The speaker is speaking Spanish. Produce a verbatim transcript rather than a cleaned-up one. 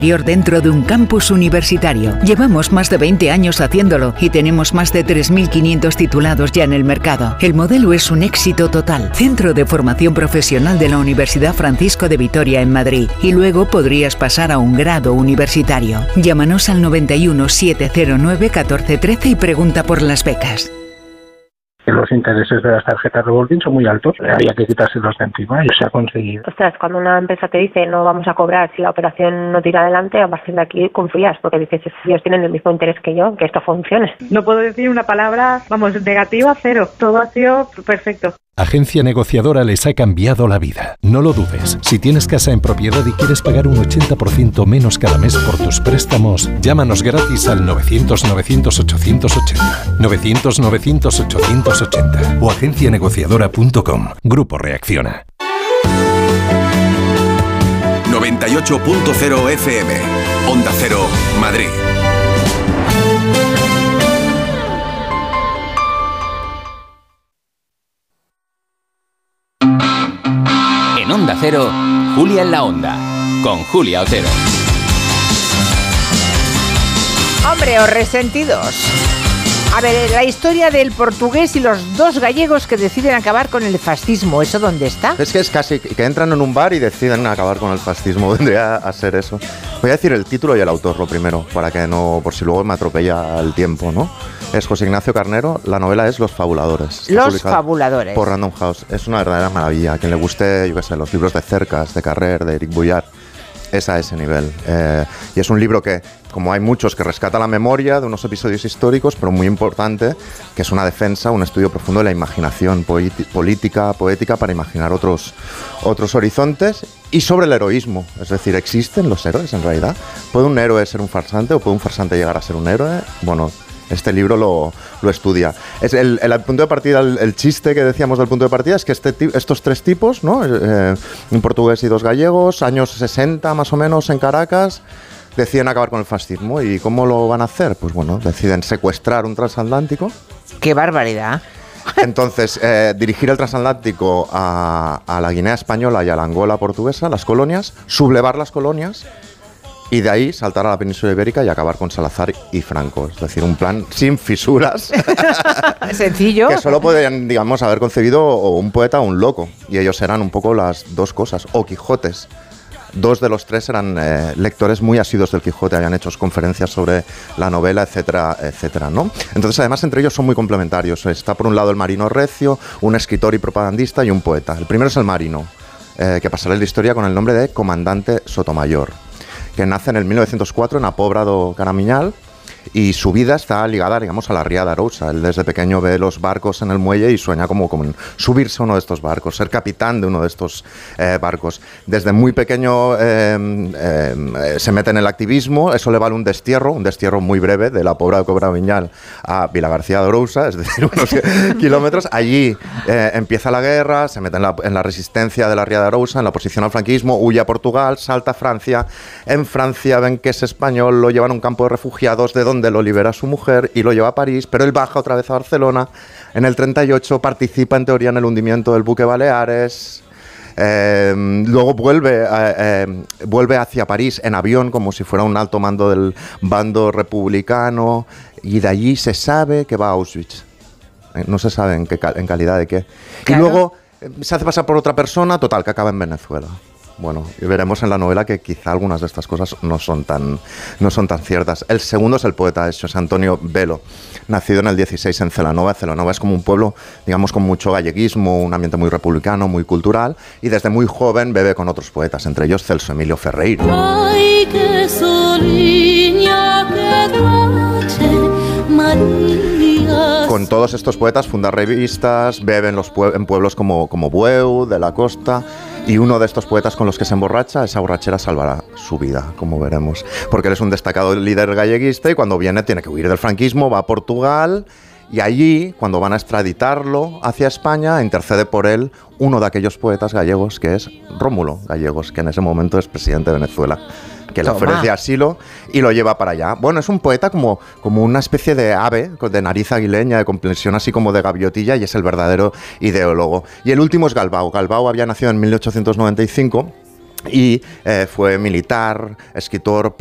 dentro de un campus universitario. Llevamos más de veinte años haciéndolo y tenemos más de tres mil quinientos titulados ya en el mercado. El modelo es un éxito total. Centro de formación profesional de la Universidad Francisco de Vitoria en Madrid. Y luego podrías pasar a un grado universitario. Llámanos al noventa y uno, setecientos nueve, catorce trece y pregunta por las becas. Los intereses de las tarjetas revolving son muy altos, había que quitárselos de encima y se ha conseguido. Ostras, cuando una empresa te dice no vamos a cobrar si la operación no tira adelante, a partir de aquí confías, porque dices, ellos tienen el mismo interés que yo, que esto funcione. No puedo decir una palabra, vamos, negativa, cero. Todo ha sido perfecto. Agencia Negociadora les ha cambiado la vida. No lo dudes. Si tienes casa en propiedad y quieres pagar un ochenta por ciento menos cada mes por tus préstamos, llámanos gratis al novecientos, novecientos, ochocientos ochenta. novecientos, novecientos, ochocientos ochenta o agencia negociadora punto com. Grupo Reacciona. noventa y ocho punto cero F M. Onda Cero, Madrid. En Onda Cero, Julia en la Onda, con Julia Otero. Hombre, os resentidos. A ver, la historia del portugués y los dos gallegos que deciden acabar con el fascismo, ¿eso dónde está? Es que es casi que entran en un bar y deciden acabar con el fascismo, vendría a ser eso. Voy a decir el título y el autor lo primero, para que no, por si luego me atropella el tiempo, ¿no? Es José Ignacio Carnero, la novela es Los Fabuladores. Los Fabuladores. Por Random House. Es una verdadera maravilla. A quien le guste, yo qué sé, los libros de Cercas, de Carrer, de Eric Boullard, es a ese nivel. Eh, y es un libro que, como hay muchos, que rescata la memoria de unos episodios históricos, pero muy importante, que es una defensa, un estudio profundo de la imaginación poeti- política, poética, para imaginar otros, otros horizontes, y sobre el heroísmo. Es decir, ¿existen los héroes en realidad? ¿Puede un héroe ser un farsante o puede un farsante llegar a ser un héroe? Bueno, este libro lo, lo estudia. Es el, el, el punto de partida, el, el chiste que decíamos del punto de partida es que este, estos tres tipos, ¿no? Eh, un portugués y dos gallegos, años sesenta más o menos en Caracas, deciden acabar con el fascismo. ¿Y cómo lo van a hacer? Pues bueno, deciden secuestrar un transatlántico. ¡Qué barbaridad! Entonces, eh, dirigir el transatlántico a, a la Guinea Española y a la Angola portuguesa, las colonias, sublevar las colonias, y de ahí saltar a la península ibérica y acabar con Salazar y Franco. Es decir, un plan sin fisuras. Sencillo. Que solo podrían, digamos, haber concebido o un poeta o un loco. Y ellos eran un poco las dos cosas. O Quijotes. Dos de los tres eran eh, lectores muy asiduos del Quijote, habían hecho conferencias sobre la novela, etcétera, etcétera, ¿no? Entonces, además, entre ellos son muy complementarios. Está, por un lado, el marino recio, un escritor y propagandista y un poeta. El primero es el marino, eh, que pasará en la historia con el nombre de Comandante Sotomayor, que nace en el mil novecientos cuatro en Apobra do Caramiñal, y su vida está ligada, digamos, a la Ría de Arousa. Él desde pequeño ve los barcos en el muelle y sueña como, como en subirse a uno de estos barcos, ser capitán de uno de estos eh, barcos. Desde muy pequeño eh, eh, se mete en el activismo, eso le vale un destierro, un destierro muy breve de la Pobra de Caramiñal a Vilagarcía de Arousa, es decir, unos kilómetros. Allí eh, empieza la guerra, se mete en la, en la resistencia de la Ría de Arousa, en la oposición al franquismo, huye a Portugal, salta a Francia. En Francia ven que es español, lo llevan a un campo de refugiados, de donde lo libera su mujer y lo lleva a París, pero él baja otra vez a Barcelona. En el treinta y ocho participa en teoría en el hundimiento del buque Baleares. Eh, luego vuelve, eh, eh, vuelve hacia París en avión como si fuera un alto mando del bando republicano, y de allí se sabe que va a Auschwitz. Eh, no se sabe en, qué, en calidad de qué. Claro. Y luego eh, se hace pasar por otra persona, total, que acaba en Venezuela. Bueno, y veremos en la novela que quizá algunas de estas cosas no son tan, no son tan ciertas. El segundo es el poeta, es José Antonio Velo, nacido en el dieciséis en Celanova. Celanova es como un pueblo, digamos, con mucho galleguismo, un ambiente muy republicano, muy cultural, y desde muy joven bebe con otros poetas, entre ellos Celso Emilio Ferreiro. Ay, que soliña, que noche, María. Con todos estos poetas funda revistas, bebe en, los pue- en pueblos como, como Bueu, de la Costa. Y uno de estos poetas con los que se emborracha, esa borrachera salvará su vida, como veremos. Porque él es un destacado líder galleguista y cuando viene tiene que huir del franquismo, va a Portugal, y allí, cuando van a extraditarlo hacia España, intercede por él uno de aquellos poetas gallegos, que es Rómulo Gallegos, que en ese momento es presidente de Venezuela, que le Toma. ofrece asilo y lo lleva para allá. Bueno, es un poeta como, como una especie de ave, de nariz aguileña, de complexión así como de gaviotilla, y es el verdadero ideólogo. Y el último es Galbao. Galbao había nacido en mil ochocientos noventa y cinco y eh, fue militar, escritor,